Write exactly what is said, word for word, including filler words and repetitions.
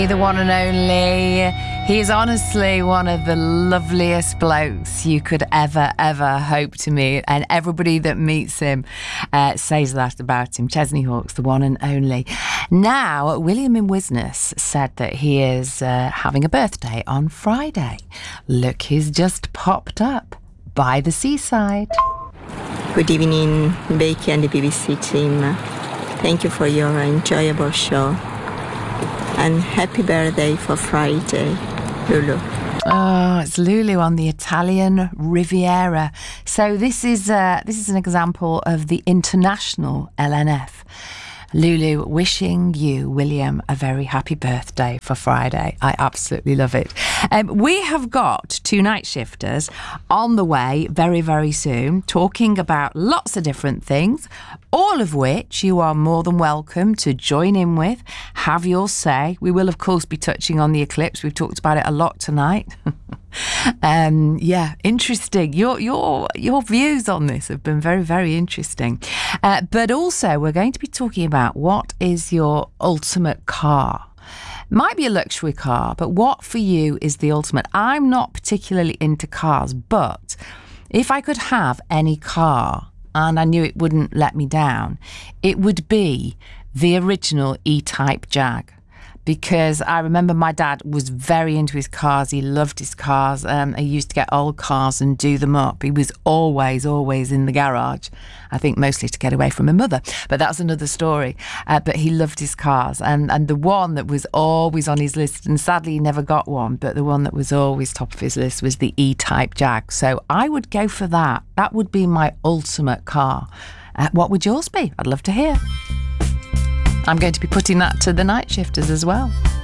The one and only. He is honestly one of the loveliest blokes you could ever, ever hope to meet. And everybody that meets him uh, says that about him. Chesney Hawkes, the one and only. Now, William in Wisness said that he is uh, having a birthday on Friday. Look, he's just popped up by the seaside. Good evening, Becky and the B B C team. Thank you for your enjoyable show. And happy birthday for Friday, Lulu. Oh, it's Lulu on the Italian Riviera. So this is uh, this is an example of the international L N F. Lulu, wishing you, William, a very happy birthday for Friday. I absolutely love it. Um, we have got two night shifters on the way very, very soon, talking about lots of different things, all of which you are more than welcome to join in with, have your say. We will, of course, be touching on the eclipse. We've talked about it a lot tonight. um, yeah, interesting. Your your your views on this have been very, very interesting. Uh, but also, we're going to be talking about what is your ultimate car. Might be a luxury car, but what for you is the ultimate? I'm not particularly into cars, but if I could have any car and I knew it wouldn't let me down, it would be the original E-Type Jag. Because I remember my dad was very into his cars. He loved his cars. Um, he used to get old cars and do them up. He was always, always in the garage. I think mostly to get away from my mother. But that's another story. Uh, but he loved his cars. And, and the one that was always on his list, and sadly he never got one, but the one that was always top of his list was the E-Type Jag. So I would go for that. That would be my ultimate car. Uh, what would yours be? I'd love to hear. I'm going to be putting that to the night shifters as well.